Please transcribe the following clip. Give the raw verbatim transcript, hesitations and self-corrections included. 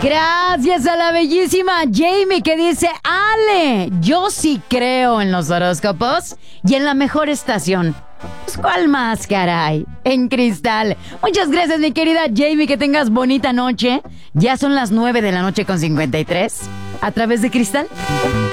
Gracias a la bellísima Jamie que dice: Ale, yo sí creo en los horóscopos y en la mejor estación. Pues, ¿cuál más, caray? En Cristal. Muchas gracias, mi querida Jamie, que tengas bonita noche. Ya son las nueve de la noche con cincuenta y tres. A través de Cristal.